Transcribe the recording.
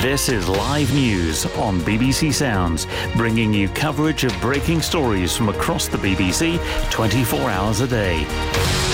This is live news on BBC Sounds, bringing you coverage of breaking stories from across the BBC 24 hours a day.